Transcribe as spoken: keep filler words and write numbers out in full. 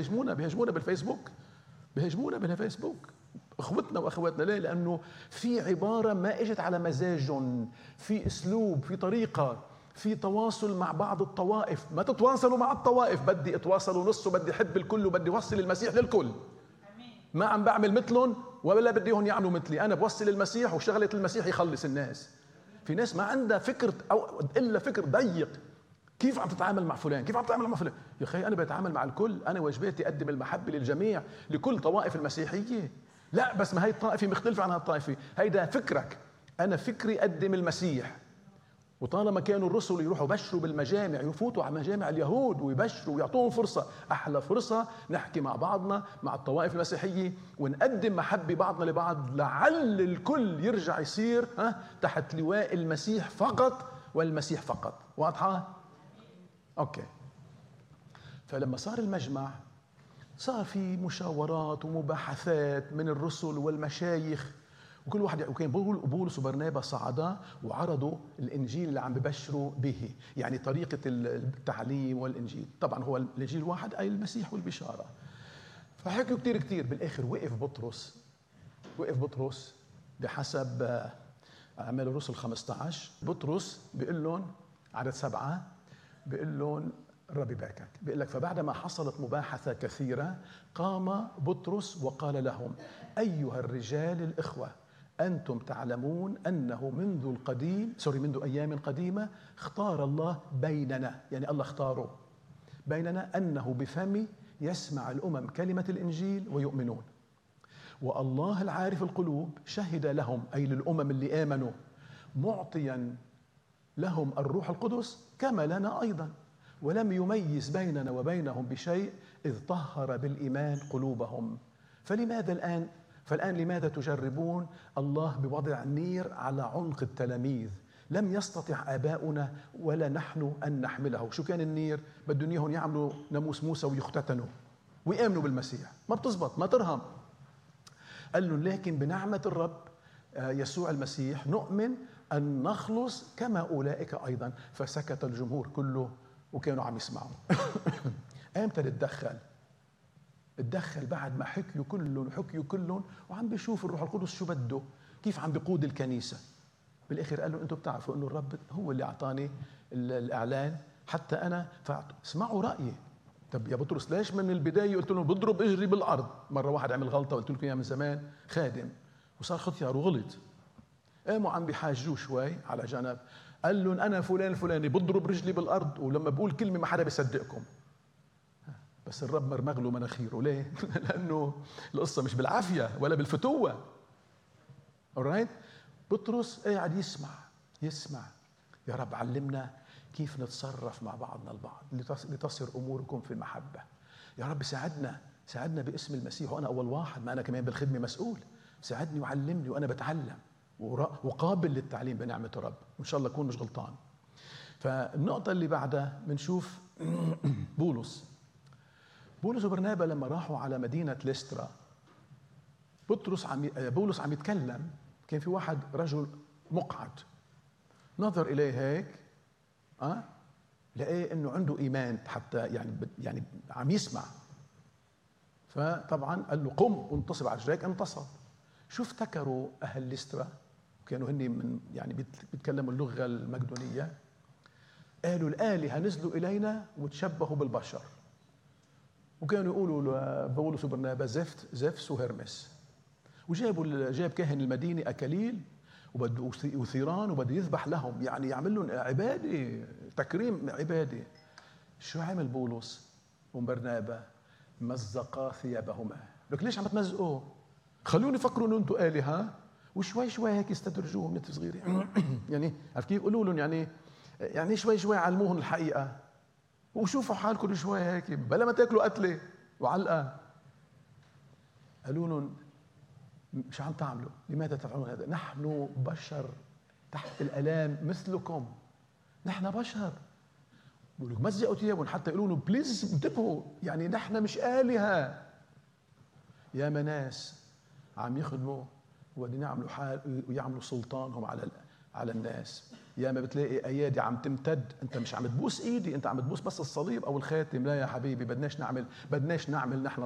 بيهاجمونا بيهاجمونا بالفيسبوك بيهاجمونا بالفيسبوك اخوتنا واخواتنا. ليه؟ لانه في عباره ما اجت على مزاجهم، في اسلوب، في طريقه، في تواصل مع بعض الطوائف. ما تتواصلوا مع الطوائف، بدي اتواصلوا نص وبدي احب الكل وبدي اوصل المسيح للكل. ما عم بعمل مثلهم ولا بديهم يعملوا مثلي، انا بوصل المسيح وشغله المسيح يخلص الناس. في ناس ما عندها فكر او الا فكر ضيق. كيف عم تتعامل مع فلان؟ كيف عم تتعامل مع فلان؟ يا اخي انا بتعامل مع الكل، انا واجباتي اقدم المحبه للجميع، لكل طوائف المسيحيه. لا بس ما هي الطائفه مختلفه عن هالطائفه، هيدا فكرك. انا فكري اقدم المسيح. وطالما كانوا الرسل يروحوا بشروا بالمجامع، يفوتوا على مجامع اليهود ويبشروا ويعطوهم فرصة، أحلى فرصة نحكي مع بعضنا مع الطوائف المسيحية ونقدم محبة بعضنا لبعض، لعل الكل يرجع يصير ها تحت لواء المسيح فقط والمسيح فقط. واضحة؟ أوكي. فلما صار المجمع صار في مشاورات ومباحثات من الرسل والمشايخ، وكل واحد وكان بولس وبرنابا صعدا وعرضوا الانجيل اللي عم ببشروا به، يعني طريقه التعليم والانجيل. طبعا هو الانجيل واحد اي المسيح والبشاره. فحكوا كثير كثير، بالاخر وقف بطرس وقف بطرس بحسب اعمال الرسل خمسة عشر. بطرس بيقول لهم عدد سبعه، بيقول لهم الرب يباركك، بيقول لك فبعدما حصلت مباحثه كثيره قام بطرس وقال لهم ايها الرجال الاخوه، أنتم تعلمون أنه منذ القديم سوري منذ أيام قديمة اختار الله بيننا، يعني الله اختاره بيننا أنه بفم يسمع الأمم كلمة الإنجيل ويؤمنون، والله العارف القلوب شهد لهم أي للأمم اللي آمنوا معطيا لهم الروح القدس كما لنا أيضا، ولم يميز بيننا وبينهم بشيء إذ طهر بالإيمان قلوبهم. فلماذا الآن فالآن لماذا تجربون الله بوضع نير على عنق التلاميذ؟ لم يستطع آباؤنا ولا نحن أن نحمله. شو كان النير؟ بدهم إياهم يعملوا ناموس موسى ويختتنوا ويآمنوا بالمسيح. ما بتزبط، ما ترهم. قال لهم لكن بنعمة الرب يسوع المسيح نؤمن أن نخلص كما أولئك أيضا. فسكت الجمهور كله وكانوا عم يسمعوا. أمتى تتدخل؟ اتدخل بعد ما حكيوا كلهم حكيوا كلهم وعم بيشوف الروح القدس شو بده، كيف عم بيقود الكنيسة. بالاخر قال له انتم بتعرفوا انه الرب هو اللي اعطاني الاعلان حتى انا فاسمعوا رايي. طب يا بطرس ليش من البدايه قلت لهم بضرب اجري بالارض؟ مره واحد عمل غلطه قلت لكم اياها من زمان، خادم وصار ختيار وغلط، قاموا عم بيحاجوه شوي على جنب، قال لهم انا فلان الفلاني بضرب رجلي بالارض ولما بقول كلمه ما حدا بيصدقكم. بس الرب مرمغ له مناخيره. ليه؟ لانه القصه مش بالعافيه ولا بالفتوه. alright. بطرس قاعد يسمع يسمع يا رب علمنا كيف نتصرف مع بعضنا البعض لتصير اموركم في المحبه. يا رب ساعدنا ساعدنا باسم المسيح، وانا اول واحد، ما انا كمان بالخدمه مسؤول. ساعدني وعلمني وانا بتعلم وقابل للتعليم بنعمه الرب، وان شاء الله اكون مش غلطان. فالنقطه اللي بعدها بنشوف بولس بولس وبرنابا لما راحوا على مدينه ليسترا. بطرس عم بولس عم يتكلم، كان في واحد رجل مقعد نظر اليه هيك اه لقيه انه عنده ايمان حتى يعني يعني عم يسمع. فطبعا قال له قم وانتصب على رجليك. انتصب. شو افتكروا اهل ليسترا؟ كانوا هن من يعني بيتكلموا اللغه المقدونيه. قالوا الالهه نزلوا الينا وتشبهوا بالبشر، وكانوا يقولوا لبولس وبرنابا زفت زفس وهرمس. وجابوا جاب كاهن المدينه اكاليل وبده وثيران وبده يذبح لهم، يعني يعمل لهم عباده تكريم عباده. شو عمل بولس وبرنابا؟ مزقا ثيابهما. لك ليش عم تمزقوا؟ خلوني يفكروا انه انتم الهه وشوي شوي هيك يستدرجوهم مثل صغيره. يعني عرفت كيف؟ قولوا لهم يعني يعني شوي شوي علموهم الحقيقه وشوفوا حالكم شوي هيك بلا ما تاكلوا قتله وعلقه. قالوا لهم شو عم تعملوا؟ لماذا تفعلون هذا؟ نحن بشر تحت الآلام مثلكم، نحن بشر. بقولوا لك مزقوا ثيابهم حتى يقولوا لهم بليز انتبهوا، يعني نحن مش آلهة. يا ناس عم يخدموا وبدهم يعملوا حال ويعملوا سلطانهم على على الناس. يا ما بتلاقي ايادي عم تمتد، انت مش عم تبوس ايدي، انت عم تبوس بس الصليب او الخاتم. لا يا حبيبي، بدناش نعمل بدناش نعمل نحن